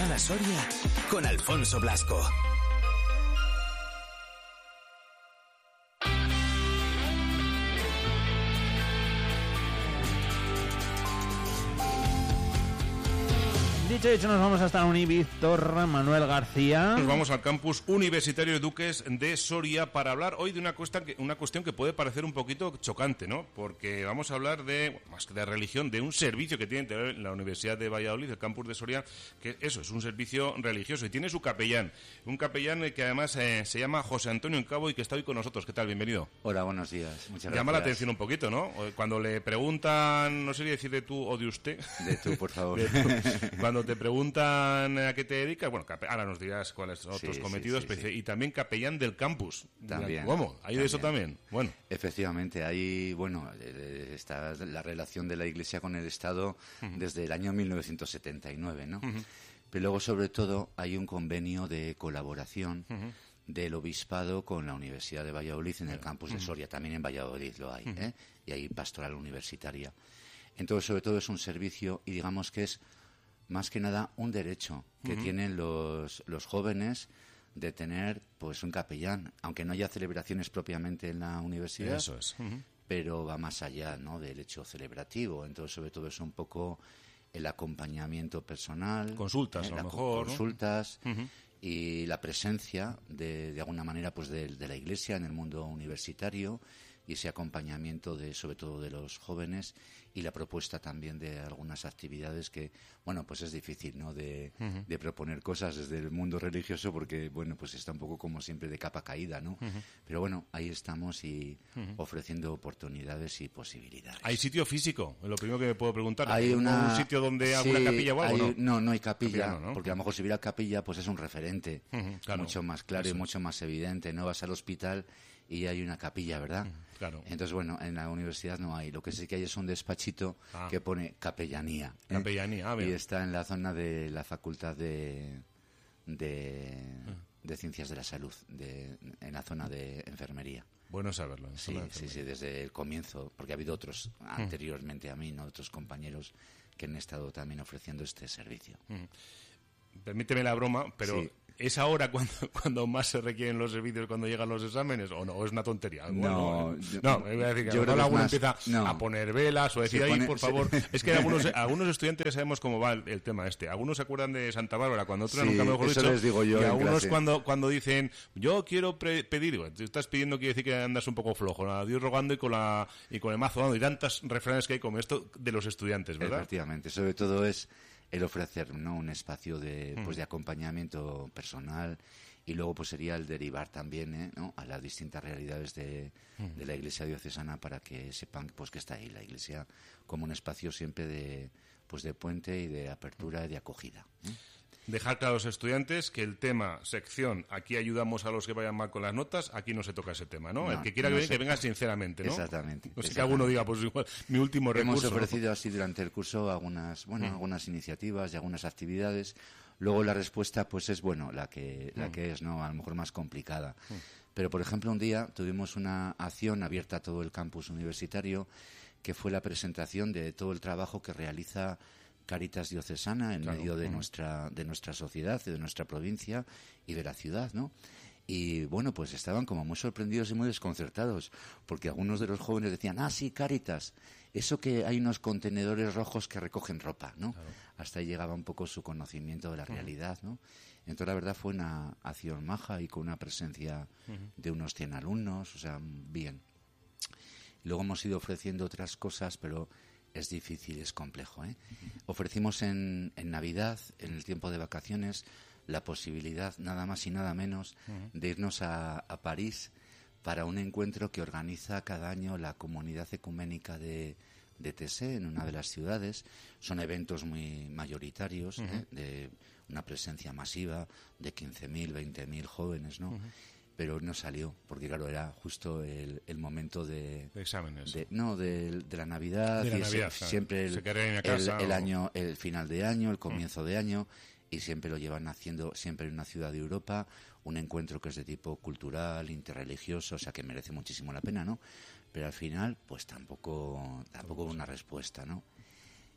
Llamada Soria con Alfonso Blasco. Dicho y hecho, nos vamos hasta Víctor Manuel García. Nos vamos al campus universitario de Duques de Soria para hablar hoy de una cuestión que puede parecer un poquito chocante, ¿no? Porque vamos a hablar de, más que de religión, de un servicio que tiene la Universidad de Valladolid, el campus de Soria, que eso, es un servicio religioso y tiene su capellán. Un capellán que además se llama José Antonio Encabo y que está hoy con nosotros. ¿Qué tal? Bienvenido. Hola, buenos días. Muchas gracias. Llama la atención un poquito, ¿no? Cuando le preguntan, no sé si decir de tú o de usted. De tú, por favor. De tú. Cuando te preguntan a qué te dedicas, bueno, ahora nos dirás cuáles son otros cometidos, sí. Y también capellán del campus. También. ¿Cómo? ¿Hay de eso también? Bueno. Efectivamente, hay, está la relación de la Iglesia con el Estado desde el año 1979, ¿no? Pero luego, sobre todo, hay un convenio de colaboración del Obispado con la Universidad de Valladolid en el campus de Soria. También en Valladolid lo hay, ¿eh? Y hay pastoral universitaria. Entonces, sobre todo, es un servicio y digamos que es más que nada un derecho que tienen los jóvenes de tener pues un capellán, aunque no haya celebraciones propiamente en la universidad. Eso es. Pero va más allá, ¿no?, del hecho celebrativo. Entonces, sobre todo, es un poco el acompañamiento personal, consultas, a lo mejor, consultas, ¿no? Y la presencia de alguna manera pues de la Iglesia en el mundo universitario, y ese acompañamiento sobre todo de los jóvenes, y la propuesta también de algunas actividades que, bueno, pues es difícil, ¿no?, de proponer cosas desde el mundo religioso porque, bueno, pues está un poco como siempre de capa caída, ¿no? Pero bueno, ahí estamos y ofreciendo oportunidades y posibilidades. ¿Hay sitio físico? Es lo primero que me puedo preguntar. ¿Hay un sitio donde alguna capilla o algo? No hay capilla, ¿no? porque a lo mejor si hubiera capilla pues es un referente claro, mucho más claro y mucho más evidente. No vas al hospital y hay una capilla, ¿verdad? Claro. Entonces, bueno, en la universidad no hay. Lo que sí que hay es un despachito que pone capellanía. Capellanía, y está en la zona de la Facultad de Ciencias de la Salud, en la zona de enfermería. Bueno saberlo. Sí, desde el comienzo, porque ha habido otros anteriormente a mí, ¿no?, otros compañeros que han estado también ofreciendo este servicio. Permíteme la broma, pero ¿es ahora cuando más se requieren los servicios, cuando llegan los exámenes, o no? ¿O es una tontería? No, me voy a decir que alguno empieza a poner velas o decir, por favor. Es que algunos estudiantes sabemos cómo va el tema este. Algunos se acuerdan de Santa Bárbara, cuando otros nunca mejor dicho. Les digo yo, y algunos cuando dicen, yo quiero pedir, tú estás pidiendo, quiere decir que andas un poco flojo, a Dios rogando y con el mazo dando, y tantas refranes que hay como esto de los estudiantes, ¿verdad? Efectivamente, sobre todo es el ofrecer, ¿no?, un espacio de acompañamiento personal, y luego pues sería el derivar también, ¿no?, a las distintas realidades de la Iglesia diocesana, para que sepan pues que está ahí la Iglesia como un espacio siempre de puente y de apertura y de acogida. Dejar claro a los estudiantes que el tema, sección, aquí ayudamos a los que vayan mal con las notas, aquí no se toca ese tema, ¿no? El que quiera que venga sinceramente, ¿no? Exactamente. No sé que alguno diga, pues igual, mi último recurso. Hemos ofrecido así durante el curso algunas iniciativas y algunas actividades. Luego la respuesta pues es, la que es, ¿no?, a lo mejor más complicada. Pero, por ejemplo, un día tuvimos una acción abierta a todo el campus universitario, que fue la presentación de todo el trabajo que realiza Cáritas Diocesana en medio de nuestra sociedad, de nuestra provincia y de la ciudad, ¿no? Y bueno, pues estaban como muy sorprendidos y muy desconcertados, porque algunos de los jóvenes decían, sí, Cáritas, eso que hay unos contenedores rojos que recogen ropa, ¿no? Claro. Hasta ahí llegaba un poco su conocimiento de la realidad, ¿no? Entonces, la verdad, fue una acción maja y con una presencia de unos 100 alumnos, o sea, bien. Luego hemos ido ofreciendo otras cosas, pero es difícil, es complejo, ¿eh? Ofrecimos en Navidad, en el tiempo de vacaciones, la posibilidad, nada más y nada menos, de irnos a París para un encuentro que organiza cada año la Comunidad Ecuménica de Tessé, en una de las ciudades. Son eventos muy mayoritarios, de una presencia masiva de 15.000, 20.000 jóvenes, ¿no? Pero no salió, porque claro, era justo el momento de exámenes. De la Navidad, siempre el final de año, el comienzo de año, y siempre lo llevan haciendo siempre en una ciudad de Europa, un encuentro que es de tipo cultural, interreligioso, o sea que merece muchísimo la pena, ¿no? Pero al final, pues tampoco una respuesta, ¿no?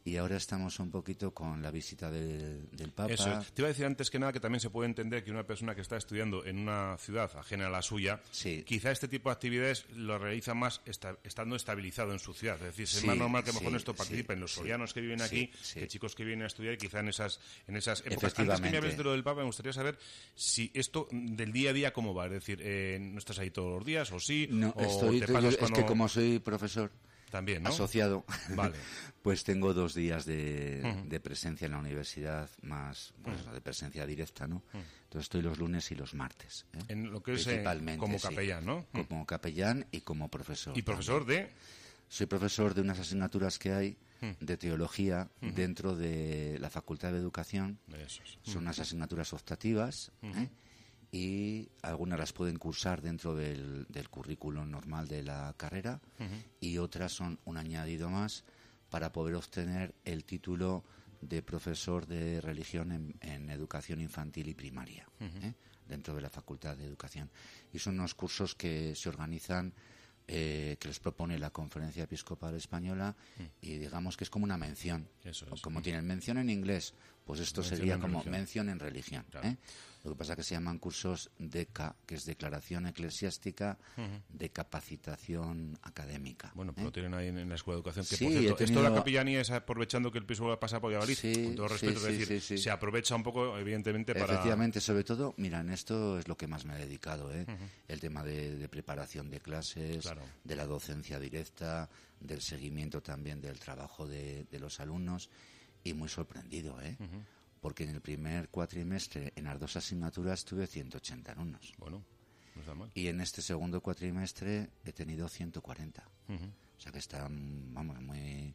Y ahora estamos un poquito con la visita del Papa. Eso. Te iba a decir antes que nada que también se puede entender que una persona que está estudiando en una ciudad ajena a la suya, Sí. quizá este tipo de actividades lo realiza más estando estabilizado en su ciudad. Es decir, es Sí, más normal que a lo mejor sí, en esto participen los sorianos que viven aquí, que chicos que vienen a estudiar, quizá en esas épocas. Antes que me hables de lo del Papa, me gustaría saber si esto del día a día cómo va. Es decir, ¿no estás ahí todos los días o sí? No, o te pasas es cuando... que como soy profesor También, ¿no? asociado, Vale. pues tengo 2 días de presencia en la universidad, más de presencia directa, ¿no? Entonces estoy los lunes y los martes. En lo que es Principalmente, como sí. capellán, ¿no? Como capellán y como profesor. Y profesor de... Soy profesor de unas asignaturas que hay de teología dentro de la Facultad de Educación. Eso es. Son unas asignaturas optativas y algunas las pueden cursar dentro del currículum normal de la carrera y otras son un añadido más para poder obtener el título de profesor de religión en educación infantil y primaria dentro de la Facultad de Educación. Y son unos cursos que se organizan que les propone la Conferencia Episcopal Española y digamos que es como una mención. Eso es. Como tienen mención en inglés, pues esto Mención sería en como religión. mención en religión. Claro. Lo que pasa es que se llaman cursos DECA, que es Declaración Eclesiástica de Capacitación Académica. Bueno, pues lo tienen ahí en la Escuela de Educación. Que, Sí, por cierto, he tenido- esto de la capellanía es aprovechando que el piso pasa por Valladolid, Sí, con todo respeto, sí, es decir, sí. se aprovecha un poco, evidentemente, para... Efectivamente, sobre todo, mira, en esto es lo que más me he dedicado, el tema de preparación de clases, Claro. de la docencia directa, del seguimiento también del trabajo de los alumnos, y muy sorprendido, porque en el primer cuatrimestre, en las 2 asignaturas, tuve 180 alumnos, Bueno, no está mal. y en este segundo cuatrimestre he tenido 140. O sea que están, vamos, muy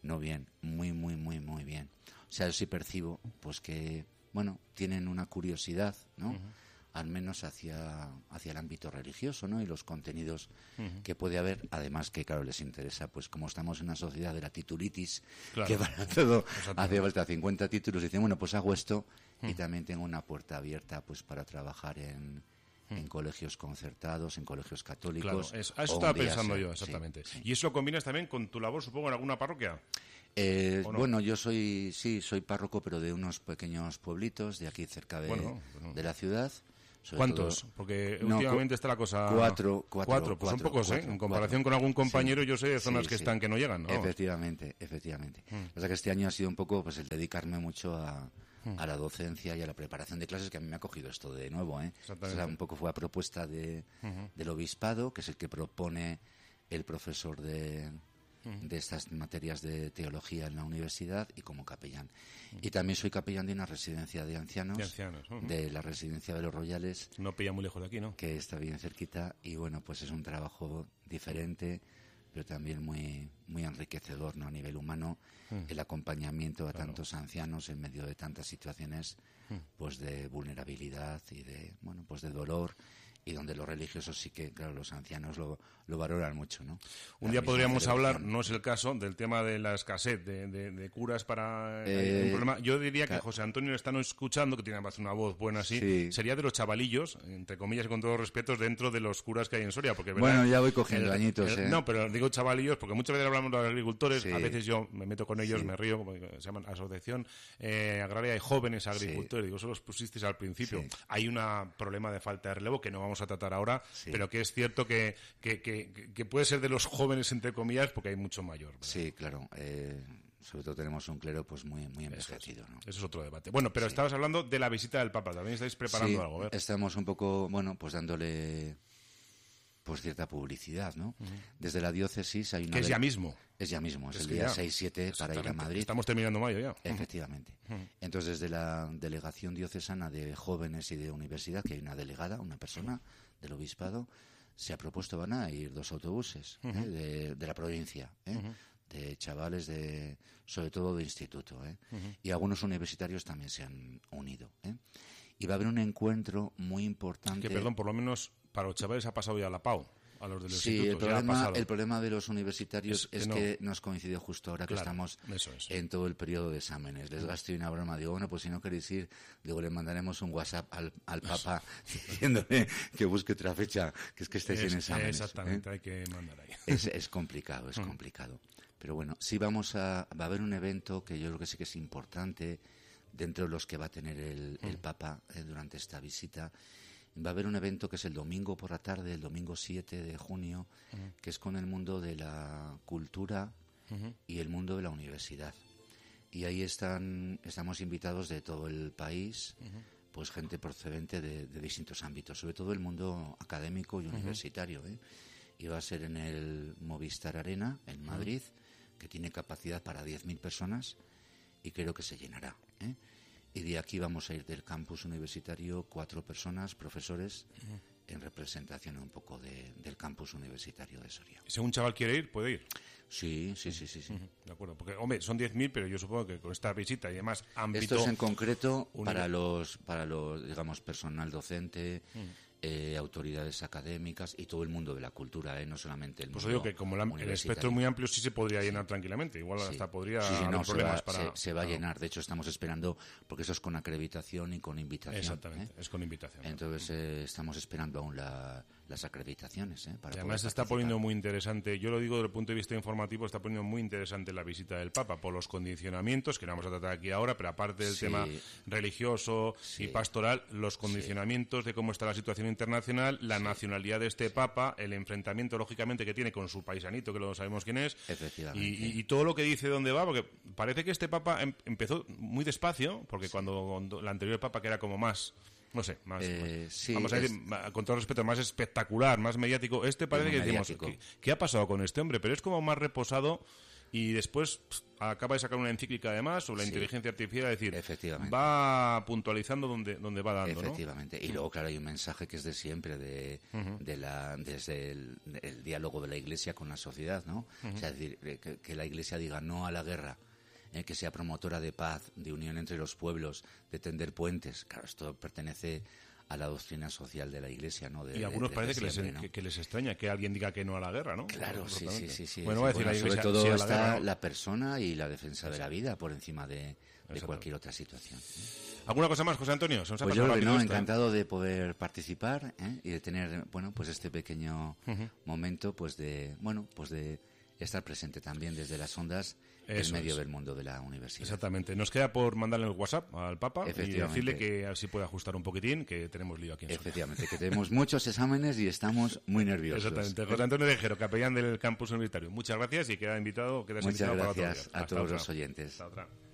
bien. O sea, yo sí percibo, pues que, bueno, tienen una curiosidad, ¿no? Al menos hacia el ámbito religioso, ¿no? Y los contenidos que puede haber, además que, claro, les interesa, pues como estamos en una sociedad de la titulitis, Claro. que para todo hace falta 50 títulos, dicen, bueno, pues hago esto y también tengo una puerta abierta, pues para trabajar en colegios concertados, en colegios Claro, católicos. a eso o estaba un día pensando ser- yo, sí, exactamente. sí. ¿Y eso lo combinas también con tu labor, supongo, en alguna parroquia? ¿O no? Bueno, yo soy párroco, pero de unos pequeños pueblitos de aquí cerca de la ciudad. Sobre ¿Cuántos? todo- Porque No, últimamente está la cosa... 4. Pues son pocos, ¿eh? En comparación con algún compañero, yo sé de zonas que están que no llegan, ¿no? Efectivamente. Lo que pasa es que este año ha sido un poco pues el dedicarme mucho a la docencia y a la preparación de clases, que a mí me ha cogido esto de nuevo, Exactamente. O sea, un poco fue a propuesta del obispado, que es el que propone el profesor de estas materias de teología en la universidad y como capellán. Y también soy capellán de una residencia de ancianos, de la residencia de los Royales, No pilla muy lejos de aquí, ¿no? que está bien cerquita, y bueno, pues es un trabajo diferente, pero también muy enriquecedor, ¿no? A nivel humano, el acompañamiento a tantos ancianos en medio de tantas situaciones pues de vulnerabilidad y de, bueno, pues de dolor, y donde los religiosos sí que, claro, los ancianos lo valoran mucho, ¿no? Un La día misma podríamos hablar, celebración. no es el caso, del tema de la escasez de curas para Eh, un problema. Yo diría que José Antonio le están escuchando, que tiene además una voz buena así, Sí. sería de los chavalillos, entre comillas y con todos los respetos, dentro de los curas que hay en Soria. Porque, Bueno, ¿verdad? ya voy cogiendo añitos, No, pero digo chavalillos porque muchas veces hablamos de los agricultores, Sí. a veces yo me meto con ellos, me río, como se llaman Asociación Agraria de Jóvenes Agricultores, digo, eso los pusisteis al principio. Sí. Hay un problema de falta de relevo que no vamos a tratar ahora, Sí. pero que es cierto que puede ser de los jóvenes, entre comillas, porque hay mucho mayor, ¿verdad? Sí, claro. Sobre todo tenemos un clero pues muy envejecido, ¿no? Eso es otro debate. Bueno, pero estabas hablando de la visita del Papa. También estáis preparando Sí, algo, ¿ver? estamos un poco, bueno, pues dándole pues cierta publicidad, ¿no? Desde la diócesis hay una... Que es ya mismo. Es ya mismo, es el que día ya. 6-7 para ir a Exactamente. Madrid. Estamos terminando mayo ya. Efectivamente. Entonces, desde la Delegación Diocesana de Jóvenes y de Universidad, que hay una delegada, una persona del obispado, se ha propuesto, van a ir 2 autobuses de la provincia, de chavales, sobre todo de instituto, y algunos universitarios también se han unido. Y va a haber un encuentro muy importante. Que, perdón, por lo menos para los chavales ha pasado ya la PAU. A los de los Sí, institutos, ya ha pasado. el problema de los universitarios es no. que nos coincidió justo ahora que Claro, estamos eso es. en todo el periodo de exámenes. Les gasté una broma, digo, bueno, pues si no queréis ir, digo, le mandaremos un WhatsApp al Papa diciéndole que busque otra fecha, que es que estáis en exámenes. Exactamente, hay que mandar ahí. Es complicado, es complicado. Pero bueno, sí va a haber un evento que yo creo que sí que es importante dentro de los que va a tener el Papa durante esta visita. Va a haber un evento que es el domingo por la tarde, el domingo 7 de junio, que es con el mundo de la cultura y el mundo de la universidad. Y ahí estamos invitados de todo el país, pues gente procedente de distintos ámbitos, sobre todo el mundo académico y universitario. Y va a ser en el Movistar Arena, en Madrid, que tiene capacidad para 10.000 personas y creo que se llenará. Y de aquí vamos a ir del campus universitario 4 personas, profesores, en representación un poco del campus universitario de Soria. Si un chaval quiere ir, puede ir. Sí. De acuerdo, porque, hombre, son 10.000, pero yo supongo que con esta visita y demás ámbito... Esto es en concreto para los digamos, personal docente, autoridades académicas y todo el mundo de la cultura, no solamente el mundo Pues digo que como el espectro es muy amplio, sí se podría llenar tranquilamente. Igual hasta podría haber problemas para... Se va a llenar. De hecho, estamos esperando, porque eso es con acreditación y con invitación. Exactamente, es con invitación. Entonces, estamos esperando aún las acreditaciones. Para además se está poniendo muy interesante, yo lo digo desde el punto de vista informativo, está poniendo muy interesante la visita del Papa por los condicionamientos, que no vamos a tratar aquí ahora, pero aparte del tema religioso y pastoral, los condicionamientos de cómo está la situación internacional, la nacionalidad de este Papa, el enfrentamiento, lógicamente, que tiene con su paisanito, que lo sabemos quién es, y todo lo que dice dónde va, porque parece que este Papa empezó muy despacio, porque cuando el anterior Papa, que era como más... No sé, más, vamos a decir, con todo respeto, más espectacular, más mediático. Parece que decimos, ¿qué ha pasado con este hombre? Pero es como más reposado y después acaba de sacar una encíclica además sobre la inteligencia artificial, es decir, va puntualizando donde va dando, Efectivamente. Y luego, claro, hay un mensaje que es de siempre, desde el diálogo de la Iglesia con la sociedad, ¿no? O sea, es decir, que la Iglesia diga no a la guerra, que sea promotora de paz, de unión entre los pueblos, de tender puentes. Claro, esto pertenece a la doctrina social de la Iglesia, ¿no? Y a algunos parece que les extraña que alguien diga que no a la guerra, ¿no? Claro, sí. Bueno, va a decir la Iglesia, sobre todo sí a está guerra, ¿no? la persona y la defensa de la vida por encima de cualquier otra situación. ¿Alguna cosa más, José Antonio? Se nos ha Pues pasado yo rápido esto, encantado de poder participar y de tener, pues este pequeño momento, pues de estar presente también desde las ondas en medio del mundo de la universidad. Exactamente. Nos queda por mandarle el WhatsApp al Papa y decirle que así puede ajustar un poquitín, que tenemos lío aquí en Soria. Efectivamente, que tenemos muchos exámenes y estamos muy nerviosos. Exactamente. José Antonio Tejero, capellán del campus universitario. Muchas gracias y queda invitado. Muchas gracias a todos los oyentes. Hasta otra.